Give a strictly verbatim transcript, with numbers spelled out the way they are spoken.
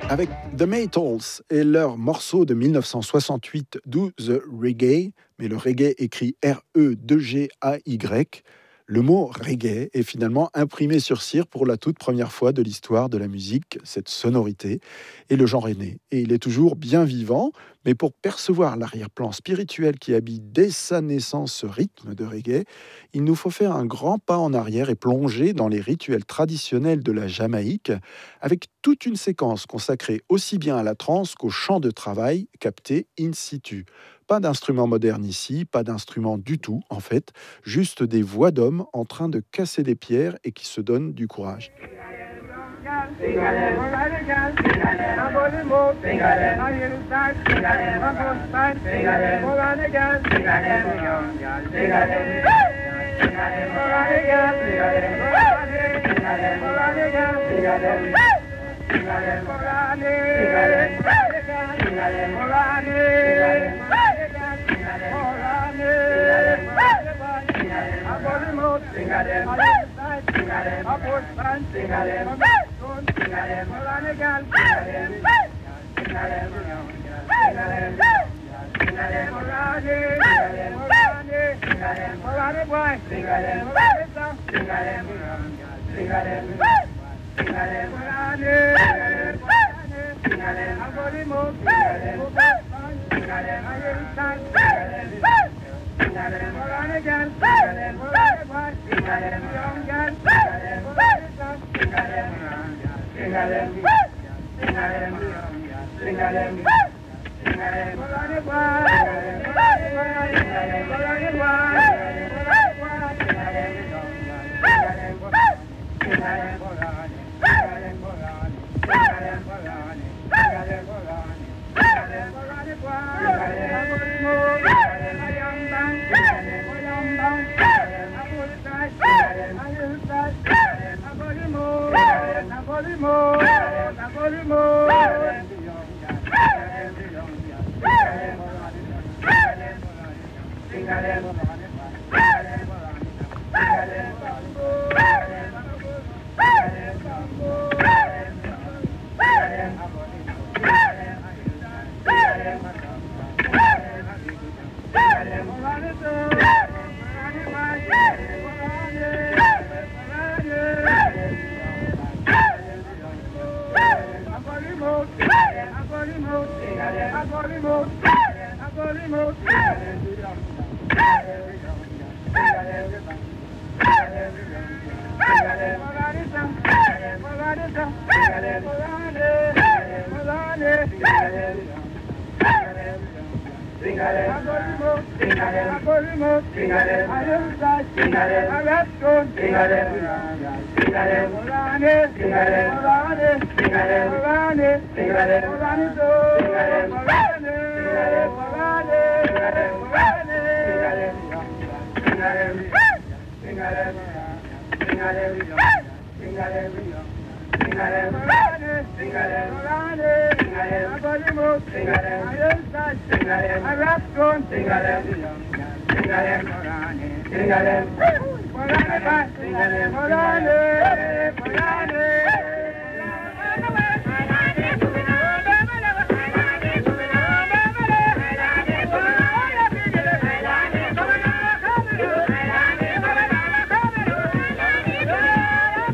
Avec The Maytals et leur morceau de mille neuf cent soixante-huit Do the Reggae, mais le reggae écrit R E G A Y, le mot reggae est finalement imprimé sur cire pour la toute première fois de l'histoire de la musique, cette sonorité, et le genre est né. Et il est toujours bien vivant, mais pour percevoir l'arrière-plan spirituel qui habite dès sa naissance ce rythme de reggae, il nous faut faire un grand pas en arrière et plonger dans les rituels traditionnels de la Jamaïque, avec toute une séquence consacrée aussi bien à la trance qu'au chant de travail capté in situ. Pas d'instrument moderne ici, pas d'instrument du tout en fait, juste des voix d'hommes en train de casser des pierres et qui se donnent du courage.